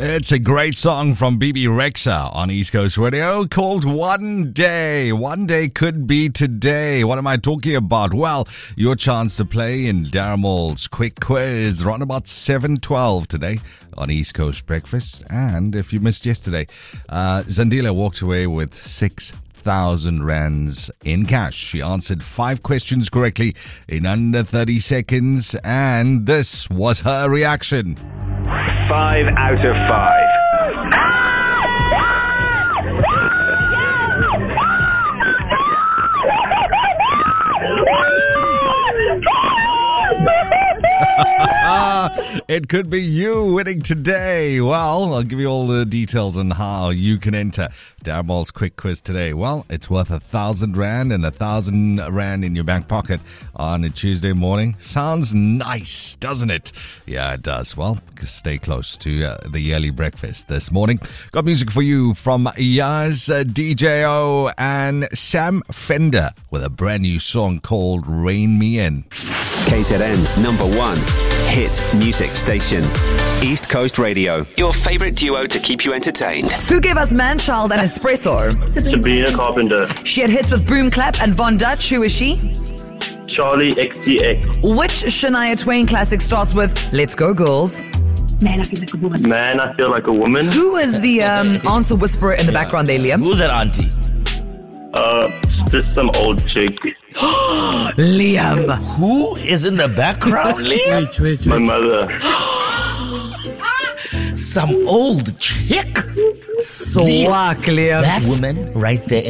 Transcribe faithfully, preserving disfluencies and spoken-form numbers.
It's a great song from B B Rexha on East Coast Radio called One Day. One day could be today. What am I talking about? Well, your chance to play in Daramol's quick quiz around about seven twelve today on East Coast Breakfast. And if you missed yesterday, uh, Zandila walked away with six thousand rands in cash. She answered five questions correctly in under thirty seconds, and this was her reaction. Five out of five. It could be you winning today. Well, I'll give you all the details on how you can enter Daramol's quick quiz today. Well, it's worth a thousand rand and a thousand rand in your back pocket on a Tuesday morning. Sounds nice, doesn't it? Yeah, it does. Well, stay close to uh, the yearly breakfast this morning. Got music for you from Yaz, uh, D J O, and Sam Fender with a brand new song called Rain Me In. K Z N's number one hit music station, East Coast Radio. Your favorite duo to keep you entertained. Who gave us Manchild and Espresso? Sabrina Carpenter. She had hits with Boom Clap and Von Dutch. Who is she? Charlie X C X. Which Shania Twain classic starts with Let's Go Girls? Man, I feel like a woman. Man, I feel like a woman. Who is the um, answer whisperer in the yeah. background there, Liam? Who's that auntie? Uh, just some old chick. Liam. Who is in the background, Liam? Wait, wait, wait. My mother. Some old chick? Swag, Liam. That woman right there